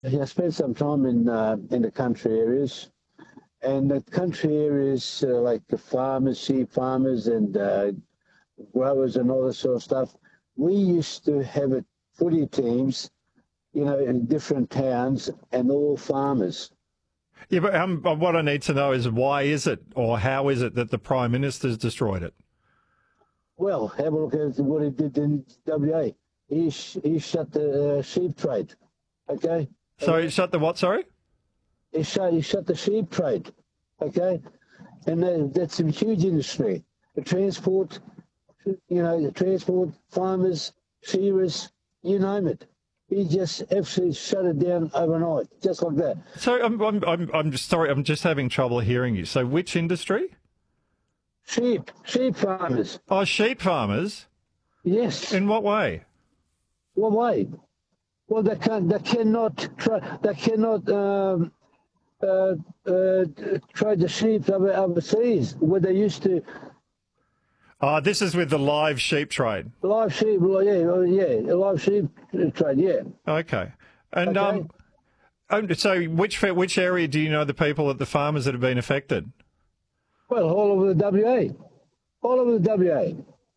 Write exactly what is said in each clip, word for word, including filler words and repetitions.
Yeah, I spent some time in uh, in the country areas, and the country areas uh, like the farmers, sheep farmers, and uh, growers, and all this sort of stuff. We used to have it footy teams, you know, in different towns, and all farmers. Yeah, but um, what I need to know is why is it or how is it that the Prime Minister's destroyed it? Well, have a look at what he did in W A. He sh- he shut the uh, sheep trade. Okay. So he shut the what? Sorry. He shut he shut the sheep trade. Okay, and that, that's a huge industry. The transport, you know, the transport, farmers, shearers, you name it. He just absolutely shut it down overnight, just like that. So I'm I'm I'm, I'm just sorry. I'm just having trouble hearing you. So which industry? Sheep, sheep farmers. Oh, sheep farmers. Yes. In what way? What way? Well, they can they cannot try, they cannot um, uh, uh, trade the sheep over overseas where they used to. Oh, this is with the live sheep trade. Live sheep, well, yeah, well, yeah, live sheep trade, yeah. Okay, and Okay. um, um, so which which area do you know the people at the farmers that have been affected? Well, all over the W A, all over the W A.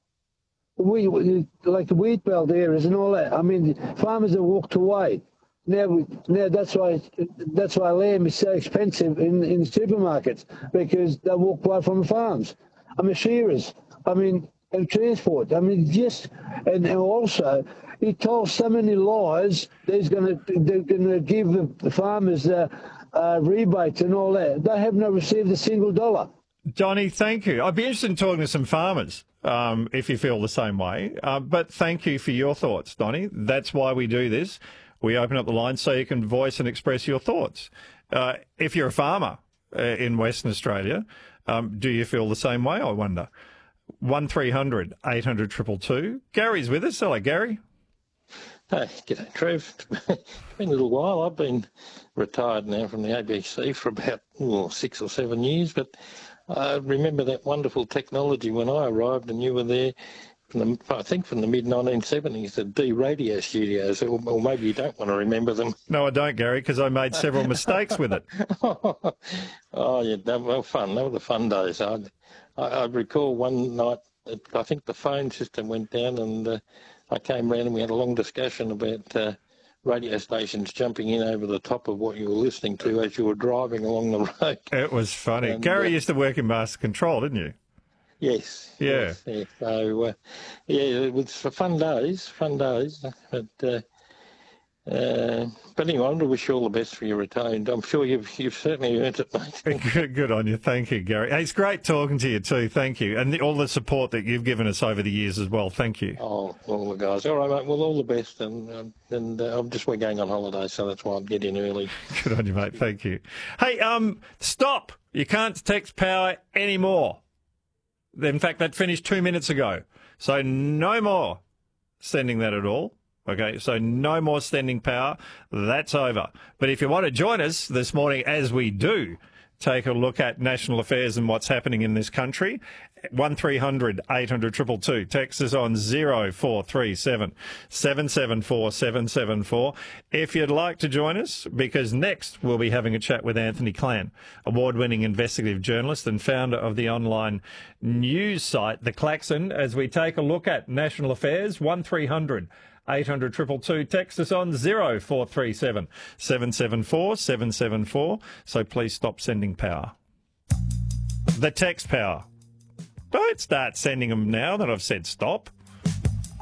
We, we like the wheat belt areas and all that. I mean, farmers have walked away. Now, we, now that's why that's why lamb is so expensive in in the supermarkets, because they walk away from the farms. I mean, shearers. I mean, and transport. I mean, just and, and also he told so many lies that he's going to they're going to give the farmers uh, uh, rebates and all that. They have not received a single dollar. Donnie, thank you. I'd be interested in talking to some farmers um, if you feel the same way. Uh, but thank you for your thoughts, Donnie. That's why we do this. We open up the line so you can voice and express your thoughts. Uh, if you're a farmer uh, in Western Australia, um, do you feel the same way, I wonder? one three hundred eight hundred two two two. Gary's with us. Hello, Gary. Hey, g'day, Trev. It's been a little while. I've been retired now from the A B C for about oh, six or seven years, but I remember that wonderful technology when I arrived, and you were there, from the, I think from the mid nineteen seventies, the D radio studios, or, or maybe you don't want to remember them. No, I don't, Gary, because I made several mistakes with it. Oh, yeah, they were fun. They were the fun days. I, I, I recall one night, that I think the phone system went down, and uh, I came round and we had a long discussion about uh, radio stations jumping in over the top of what you were listening to as you were driving along the road. It was funny. And, Gary uh, used to work in Master Control, didn't you? Yes. Yeah. Yes, yeah. So, uh, yeah, it was for fun days, fun days. But, uh, uh, but anyway, I want to wish you all the best for your retirement. I'm sure you've you've certainly earned it, mate. Good, good on you. Thank you, Gary. Hey, it's great talking to you too. Thank you. And the, all the support that you've given us over the years as well. Thank you. Oh, all the guys. All right, mate. Well, all the best. And um, and uh, I'm just we're going on holiday, so that's why I'm getting early. Good on you, mate. Thank you. Hey, um, stop. You can't text power anymore. In fact, that finished two minutes ago. So no more sending that at all. Okay, so no more sending power. That's over. But if you want to join us this morning, as we do, take a look at national affairs and what's happening in this country, one three hundred eight hundred two two two. Text us on zero four three seven seven seven four seven seven four if you'd like to join us, because next we'll be having a chat with Anthony Clan, award-winning investigative journalist and founder of the online news site The Klaxon, as we take a look at national affairs. one three hundred eight hundred two two two. Text us on zero four three seven seven seven four seven seven four. So please stop sending power. The text power. Don't start sending them now that I've said stop.